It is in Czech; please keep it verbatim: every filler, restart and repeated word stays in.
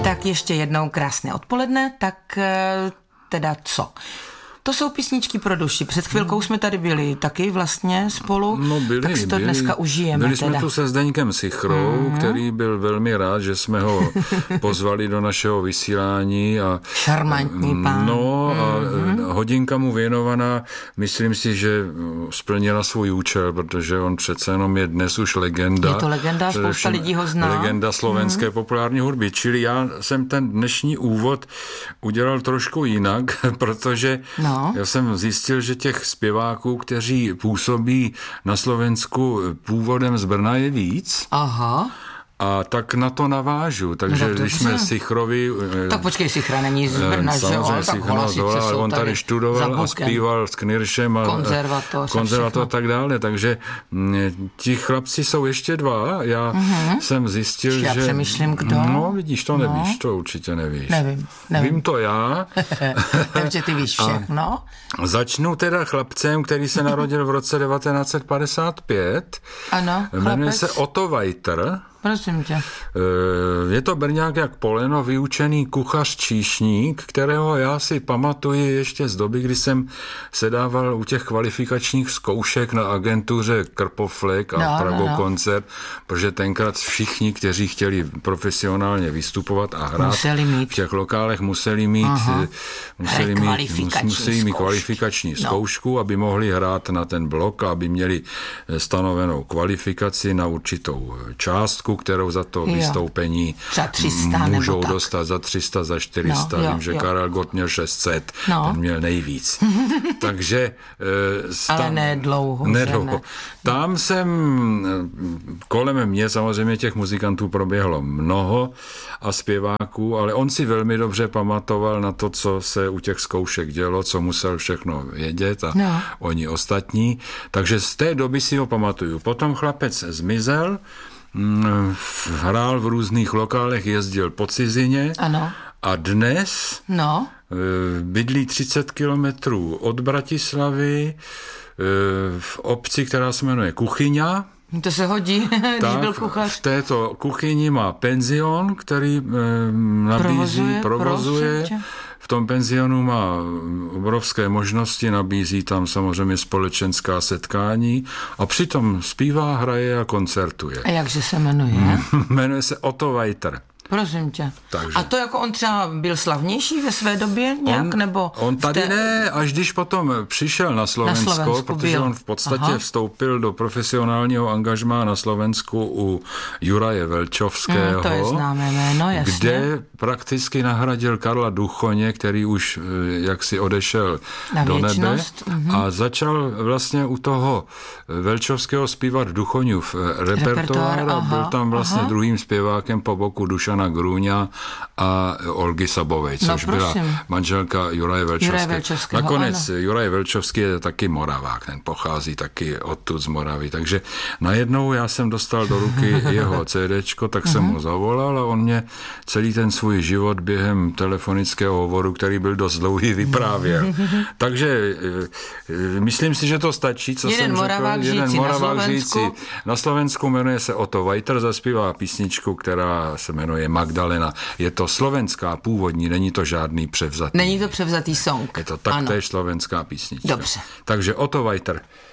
Tak ještě jednou krásné odpoledne, tak teda co? To jsou písničky pro duši. Před chvilkou jsme tady byli taky vlastně spolu, no byli, tak si to byli, dneska užijeme. Byli teda. jsme tu se Zdeňkem Sichrou, mm-hmm. který byl velmi rád, že jsme ho pozvali do našeho vysílání. A, šarmantní pán. No a mm-hmm. hodinka mu věnovaná, myslím si, že splnila svůj účel, protože on přece jenom je dnes už legenda. Je to legenda, spousta lidí ho zná. Legenda slovenské mm-hmm. populární hudby. Čili já jsem ten dnešní úvod udělal trošku jinak, protože no. Já jsem zjistil, že těch zpěváků, kteří působí na Slovensku původem z Brna, je víc. Aha. A tak na to navážu. Takže no, když jsme Sichrovi... Tak počkej, Sichra není z Brna, že jo? Tak Holasice jsou on tady študoval a zpíval s Kniršem a konzervatoř, konzervatoř a tak dále. Takže ti chlapci jsou ještě dva. Já mm-hmm. jsem zjistil, já že... Já přemýšlím, kdo? No, vidíš, to nevíš, no. to určitě nevíš. Nevím, nevím. Vím to já. Takže ty víš všechno. A začnu teda chlapcem, který se narodil v roce devatenáct set padesát pět. Ano, jmenuje se Otto Vajter. Prosím tě. Je to Brňák jak poleno, vyučený kuchař číšník, kterého já si pamatuji ještě z doby, kdy jsem sedával u těch kvalifikačních zkoušek na agentuře Krpoflek a no, Prago no, no. koncert, protože tenkrát všichni, kteří chtěli profesionálně vystupovat a hrát v těch lokálech, museli mít, Aha. museli mít, museli mít kvalifikační zkoušku, no. aby mohli hrát na ten blok, aby měli stanovenou kvalifikaci na určitou částku, kterou za to jo. vystoupení můžou dostat za tři sta, za čtyři sta. No, jo, Vím, že jo. Karel Gott měl šest set, no. ten měl nejvíc. Takže... Tam, ale nedlouho. Nedlouho. Ne. Tam jsem, kolem mě samozřejmě těch muzikantů proběhlo mnoho a zpěváků, ale on si velmi dobře pamatoval na to, co se u těch zkoušek dělo, co musel všechno vědět a no. oni ostatní. Takže z té doby si ho pamatuju. Potom chlapec zmizel, hrál v různých lokálech, jezdil po cizině ano. a dnes no. bydlí třicet kilometrů od Bratislavy v obci, která se jmenuje Kuchyňa. To se hodí, když byl kuchař. V této kuchyni má penzion, který nabízí, provozuje, provozuje. V tom penzionu má obrovské možnosti, nabízí tam samozřejmě společenská setkání a přitom zpívá, hraje a koncertuje. A jakže se jmenuje? Jmenuje se Otto Vajter. Prosím tě. Takže. A to jako on třeba byl slavnější ve své době nějak? On, nebo on tady té... ne, až když potom přišel na Slovensko, na Slovensku protože byl. on v podstatě Aha. vstoupil do profesionálního angažmá na Slovensku u Juraje Velčovského, mm, to je známé jméno, jasně. kde prakticky nahradil Karla Duchoně, který už jaksi odešel na do věčnost. nebe mm-hmm. a začal vlastně u toho Velčovského zpívat Duchoňův repertoár a byl tam vlastně aha. druhým zpěvákem po boku Dušana Grůňa a Olgy Sabovej, což no, byla manželka Juraje Velčovské. Nakonec ano. Juraj Velčovský je taky Moravák, ten pochází taky odtud z Moravy. Takže najednou já jsem dostal do ruky jeho CDčko, tak jsem mu zavolal a on mě celý ten svůj život během telefonického hovoru, který byl dost dlouhý, vyprávěl. Takže myslím si, že to stačí, co jeden jsem Moravák řekl. Jeden žijící Moravák na žijící na Slovensku, jmenuje se Otto Vajter, zaspívá písničku, která se jmenuje Magdalena. Je to slovenská původní, není to žádný převzatý. Není to převzatý song. Je to taktéž slovenská písnička. Dobře. Takže Otto Vajter.